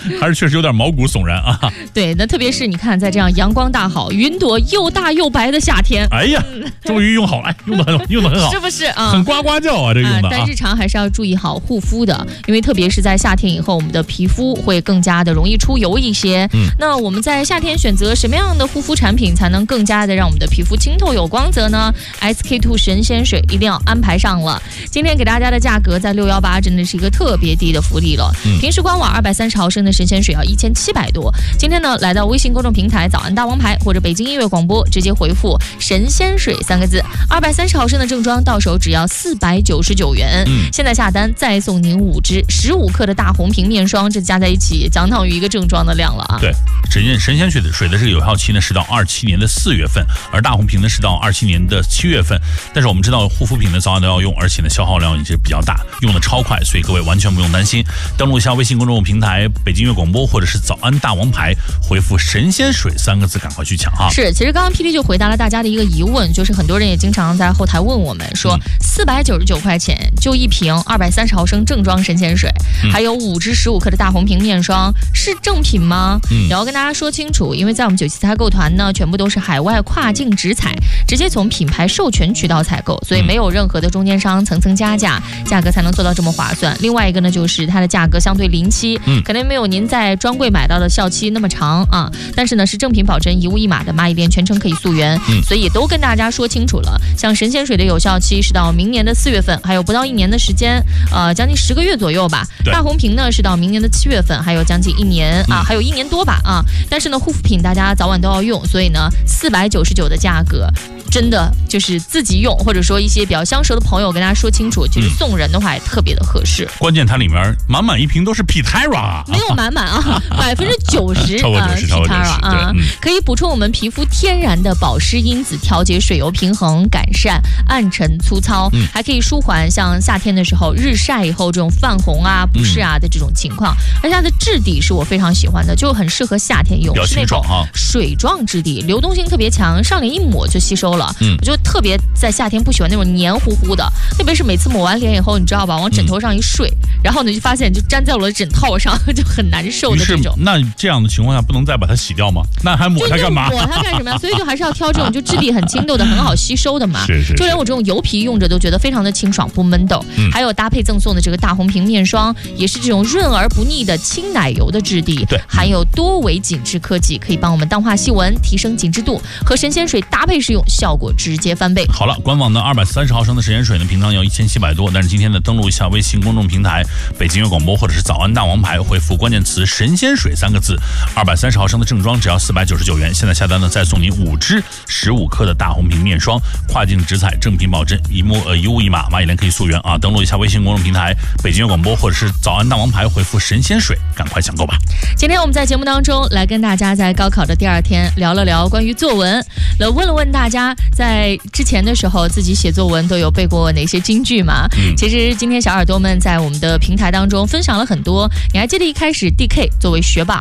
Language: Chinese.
还是确实有点毛骨悚然啊。 对，那特别是你看，在这样阳光大好、云朵又大又白的夏天， 哎呀，终于用好了，用的很好， 是不是啊？ 很呱呱叫啊，这用的啊。 但日常还是要注意好护肤的，因为特别是在夏天以后，我们的皮肤会更加的容易出油一些。那我们在夏天选择什么样的护肤产品才能更加的让我们的皮肤清透有光泽呢？ SK2 神仙水一定要安排上了。今天给大家的价格在618，真的是一个特别低的福利了。平时官网230毫升的神仙水要1700多，今天呢来到微信公众平台早安大王牌或者北京音乐广播，直接回复神仙水3个字，230毫升的正装到手只要499元。现在下单再送您5支15克的大红瓶面霜，这加在一起相当于一个正装的量了啊。 对，神仙水的这个有效期呢是到27年的4月份，而大红瓶呢是到27年的7月份。但是我们知道护肤品呢早晚都要用，而且呢消耗量也是比较大，用的超快，所以各位完全不用担心。登录一下微信公众平台北京音乐广播或者是早安大王牌，回复神仙水3个字赶快去抢哈。 是，其实刚刚 PD 就回答了大家的一个疑问，就是很多人也经常在后台问我们说，499块钱就一瓶230毫升正装神仙水，还有5支15克的大红瓶面霜，是正品吗？也要跟大家说清楚，因为在我们97采购团呢，全部都是海外跨境直采，直接从品牌授权渠道采购，所以没有任何的中间商层层加价，价格才能做到这么划算。另外一个呢，就是它的价格相对临期，可能没有您在专柜买到的效期那么长啊，但是呢是正品保真，一物一码的，蚂蚁店全程可以溯源，所以都跟大家说清楚了。像神仙水的有效期是到明年的4月份，还有不到1年的时间，将近10个月左右吧。大红瓶呢是到明年的7月份，还有将近1年啊，还有1年多吧啊。但是呢，护肤品大家早晚都要用，所以呢499的价格。真的就是自己用，或者说一些比较相熟的朋友跟大家说清楚，其实送人的话也特别的合适。 关键它里面满一瓶都是 Pitera， 没有满啊，90% 超过90% 啊，可以补充我们皮肤天然的保湿因子，调节水油平衡，改善暗沉粗糙，还可以舒缓像夏天的时候日晒以后这种泛红啊、不适啊的这种情况。而且它的质地是我非常喜欢的，就很适合夏天用，是那种水状质地，流动性特别强，上脸一抹就吸收了。我就特别在夏天不喜欢那种黏糊糊的，特别是每次抹完脸以后，你知道吧，往枕头上一睡，然后呢就发现就粘在我的枕套上，就很难受的这种。 那这样的情况下不能再把它洗掉吗？那还抹它干嘛？ 抹它干什么呀？所以就还是要挑这种就质地很轻豆的，很好吸收的嘛。 是。 就连我这种油皮用着都觉得非常的清爽不闷豆。还有搭配赠送的这个大红瓶面霜，也是这种润而不腻的轻奶油的质地， 对， 含有多维紧致科技，可以帮我们淡化细纹，提升紧致度，和神仙水搭配使用，效果直接翻倍。 好了，官网的230毫升的神仙水呢，平常要1700多，但是今天呢，登录一下微信公众平台北京音乐广播或者是早安大王牌，回复关键词神仙水3个字，230毫升的正装只要499元。现在下单呢，再送你5支15克的大红瓶面霜，跨境直采，正品保真，一物一码，蚂蚁联可以溯源啊！登录一下微信公众平台北京音乐广播或者是早安大王牌，回复神仙水，赶快抢购吧。 今天我们在节目当中来跟大家在高考的第2天聊了聊关于作文，问了问大家在之前的时候自己写作文都有背过哪些金句吗？其实今天小耳朵们在我们的平台当中分享了很多。你还记得一开始 DK 作为学霸